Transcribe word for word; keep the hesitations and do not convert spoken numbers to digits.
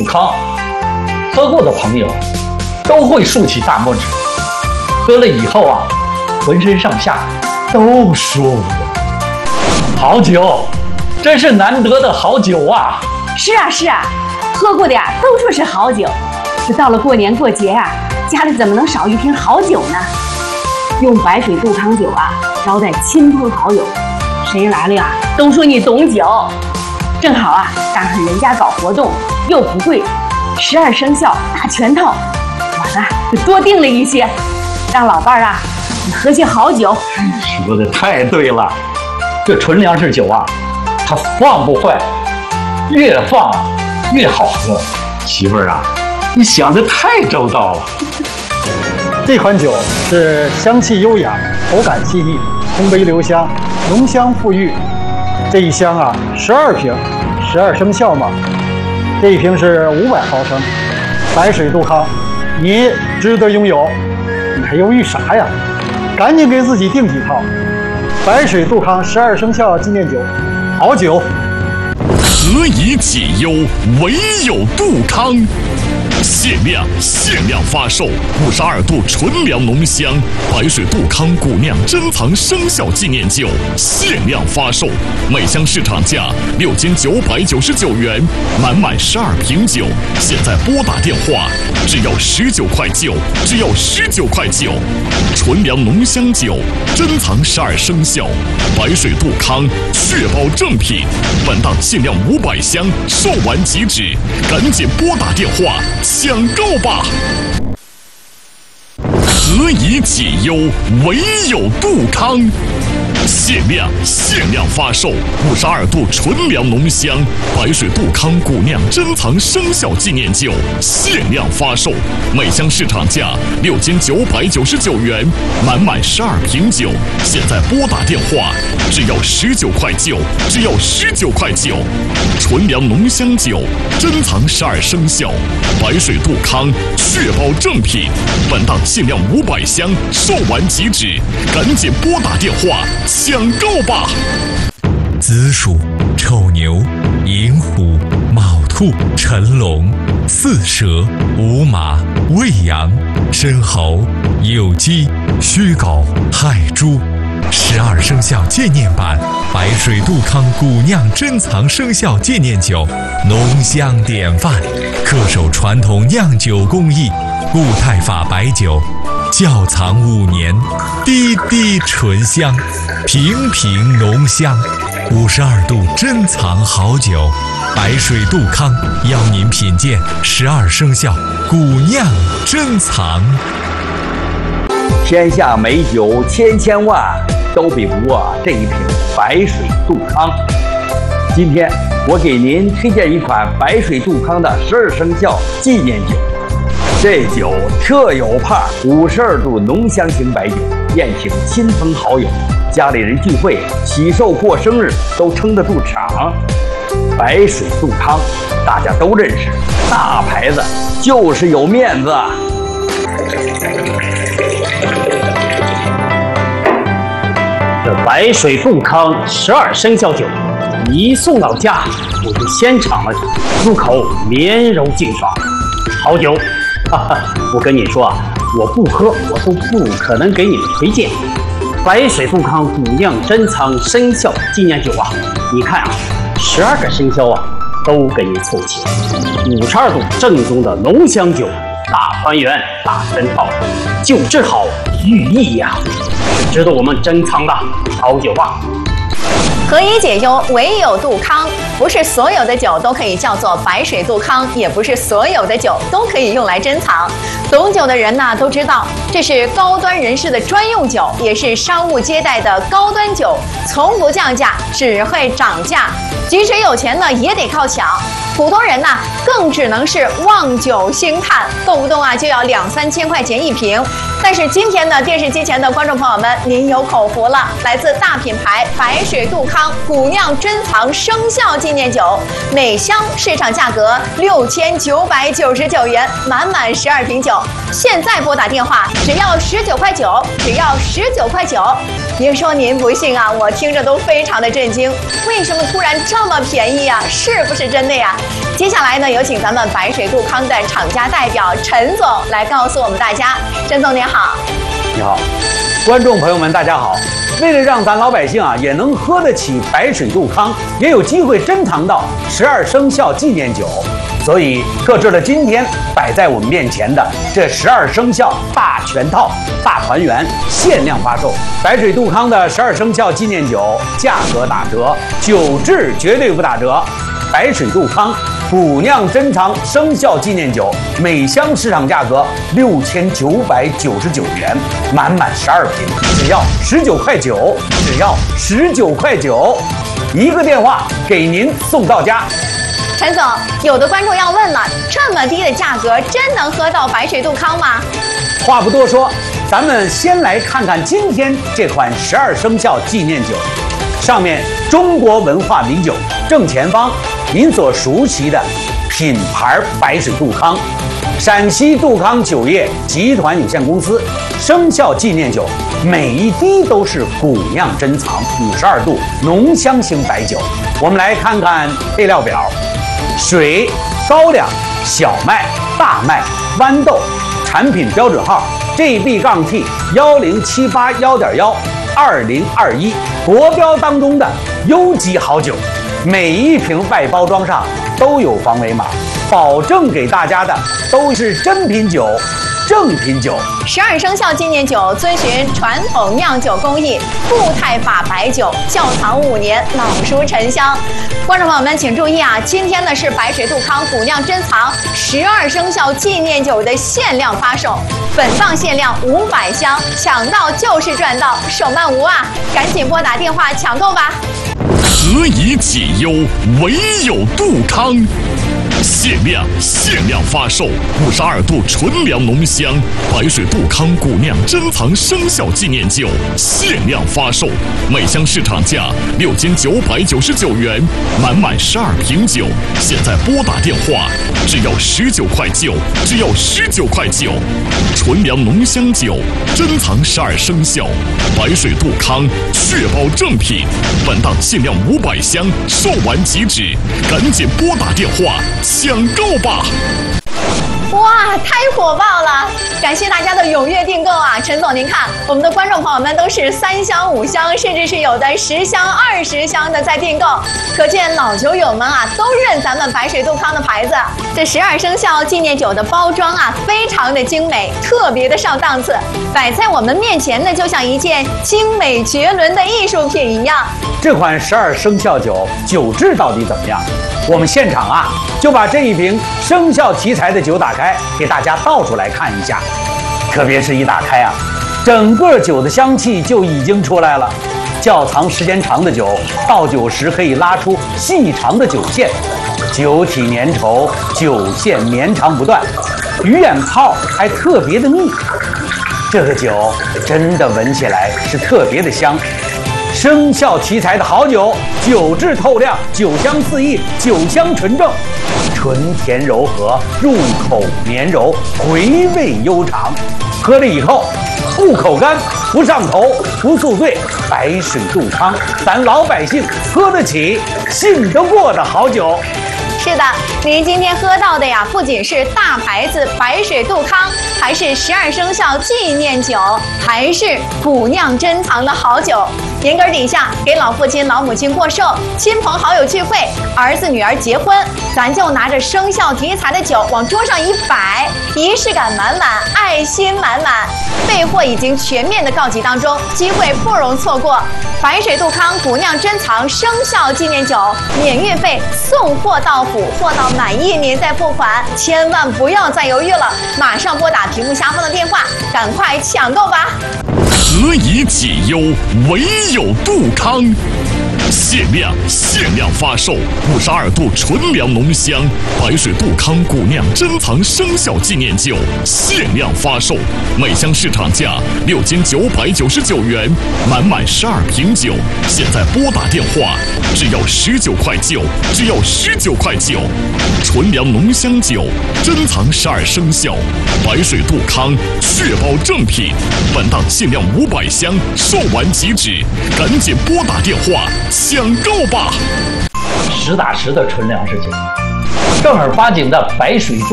杜康，喝过的朋友都会竖起大拇指。喝了以后啊，浑身上下都舒服。好酒，真是难得的好酒啊！ 是啊是啊，喝过的呀都说是好酒。这到了过年过节啊，家里怎么能少一瓶好酒呢？用白水杜康酒啊招待亲朋好友，谁来了呀都说你懂酒。正好啊赶上人家搞活动，又不贵，十二生肖大全套，我呢就多订了一些，让老伴儿啊你喝些好酒。 说的太对了，这纯粮食酒啊，它放不坏，越放越好喝。媳妇儿啊，你想的太周到了。 这款酒是香气优雅，口感细腻，通杯留香，浓香馥郁。这一箱啊，十二瓶，十二生肖嘛。这一瓶是五百毫升，白水杜康，你值得拥有。你还犹豫啥呀？赶紧给自己订几套。白水杜康十二生肖纪念酒，好酒。 何以解忧，唯有杜康。限量限量发售五十二度纯粮浓香白水杜康古酿珍藏生肖纪念酒，限量发售，每箱市场价六千九百九十九元，满满十二瓶酒，现在拨打电话，只要十九块九，只要十九块九。纯粮浓香酒，珍藏十二生肖，白水杜康，确保正品。本档限量五百箱，售完即止，赶紧拨打电话抢购吧！何以解忧，唯有杜康。限量限量发售五十二度纯粮浓香白水杜康古酿珍藏生肖纪念酒，限量发售，每箱市场价六千九百九十九元，满满十二瓶酒，现在拨打电话，只要十九块九，只要十九块九。纯粮浓香酒，珍藏十二生肖，白水杜康，确保正品。本档限量五百箱，售完即止，赶紧拨打电话抢购吧！ 子鼠、丑牛、寅虎、卯兔、辰龙、巳蛇、午马、未羊、申猴、酉鸡、戌狗、亥猪。十二生肖纪念版白水杜康古酿珍藏生肖纪念酒，浓香典范，恪守传统酿酒工艺，固态法白酒，窖藏五年，滴滴醇香，瓶瓶浓香。五十二度珍藏好酒，白水杜康邀您品鉴十二生肖古酿珍藏。 天下美酒千千万，都比不过这一瓶白水杜康。今天我给您推荐一款白水杜康的十二生肖纪念酒。这酒特有派，五十二度浓香型白酒，宴请亲朋好友，家里人聚会、喜寿过生日都撑得住场。白水杜康大家都认识，大牌子就是有面子。 这白水杜康十二生肖酒，一送到家我就先尝了，入口绵柔劲爽，好酒。哈哈，我跟你说啊，我不喝我都不可能给你们推荐。白水杜康古酿珍藏生肖纪念酒啊，你看啊，十二个生肖啊都给你凑齐，五十二度正宗的浓香酒，大团圆大全套，酒质好寓意呀、啊，是值得我们珍藏的好酒啊。 何以解忧，唯有杜康。不是所有的酒都可以叫做白水杜康，也不是所有的酒都可以用来珍藏。懂酒的人呢都知道，这是高端人士的专用酒，也是商务接待的高端酒，从不降价，只会涨价。即使有钱呢，也得靠抢。普通人呢，更只能是望酒兴叹，动不动啊就要两三千块钱一瓶。但是今天呢，电视机前的观众朋友们，您有口福了，来自大品牌白水杜康古酿珍藏生肖纪念酒，每箱市场价格六千九百九十九元，满满十二瓶酒， 现在拨打电话只要十九块九，只要十九块九。别说您不信啊，我听着都非常的震惊，为什么突然这么便宜啊？是不是真的呀？接下来呢，有请咱们白水杜康的厂家代表陈总来告诉我们大家。陈总您好。 你好，观众朋友们，大家好。为了让咱老百姓啊也能喝得起白水杜康，也有机会珍藏到十二生肖纪念酒，所以特制了今天摆在我们面前的这十二生肖大全套大团圆限量发售。白水杜康的十二生肖纪念酒价格打折，酒质绝对不打折。白水杜康古酿珍藏生肖纪念酒，每箱市场价格六千九百九十九元，满满十二瓶，只要十九块九，只要十九块九，一个电话给您送到家。 陈总，有的观众要问了，这么低的价格，真能喝到白水杜康吗？ 话不多说，咱们先来看看今天这款十二生肖纪念酒，上面中国文化名酒正前方您所熟悉的品牌白水杜康，陕西杜康酒业集团有限公司生肖纪念酒，每一滴都是古酿珍藏五十二度浓香型白酒。我们来看看配料表：水、高粱、小麦、大麦、豌豆，产品标准号 G B T 幺零七八幺点幺二零二一，国标当中的优级好酒。每一瓶外包装上都有防伪码，保证给大家的都是真品酒、正品酒。 十二生肖纪念酒遵循传统酿酒工艺，固态法白酒，窖藏五年，老熟陈香。观众朋友们请注意啊，今天呢是白水杜康古酿珍藏十二生肖纪念酒的限量发售，本档限量五百箱，抢到就是赚到，手慢无啊！赶紧拨打电话抢购吧。 何以解忧，唯有杜康。限量限量发售五十二度纯粮浓香白水杜康古酿珍藏生肖纪念酒，限量发售，每箱市场价六千九百九十九元，满满十二瓶酒。现在拨打电话，只要十九块九，只要十九块九。纯粮浓香酒，珍藏十二生肖，白水杜康，确保正品。本档限量五百箱，售完即止，赶紧拨打电话抢购吧！ 哇，太火爆了！感谢大家的踊跃订购啊！陈总，您看，我们的观众朋友们都是三箱、五箱，甚至是有的十箱、二十箱的在订购，可见老酒友们啊都认咱们白水杜康的牌子。这十二生肖纪念酒的包装啊，非常的精美，特别的上档次，摆在我们面前呢，就像一件精美绝伦的艺术品一样。 这款十二生肖酒酒质到底怎么样？我们现场啊就把这一瓶生肖题材的酒打开，给大家倒出来看一下。特别是一打开啊，整个酒的香气就已经出来了。窖藏时间长的酒，倒酒时可以拉出细长的酒线，酒体粘稠，酒线绵长不断，鱼眼泡还特别的密。这个酒真的闻起来是特别的香。生肖题材的好酒，酒质透亮，酒香四溢，酒香纯正，纯甜柔和，入口绵柔，回味悠长。喝了以后不口干，不上头，不宿醉。白水杜康，咱老百姓喝得起、信得过的好酒。 是的，您今天喝到的呀，不仅是大牌子白水杜康，还是十二生肖纪念酒，还是古酿珍藏的好酒。年根底下给老父亲、老母亲过寿，亲朋好友聚会，儿子女儿结婚，咱就拿着生肖题材的酒往桌上一摆，仪式感满满，爱心满满。备货已经全面的告急当中，机会不容错过。白水杜康古酿珍藏生肖纪念酒，免运费，送货到府，货到满意您再付款，千万不要再犹豫了，马上拨打屏幕下方的电话，赶快抢购吧！ 何以解忧，唯有杜康。 限量限量发售五十二度纯粮浓香白水杜康古酿珍藏生肖纪念酒，限量发售，每箱市场价六千九百九十九元，满满十二瓶酒，现在拨打电话，只要十九块九，只要十九块九，纯粮浓香酒，珍藏十二生肖，白水杜康，确保正品。本档限量五百箱，售完即止，赶紧拨打电话抢购吧！ 实打实的纯粮食酒，正儿八经的白水杜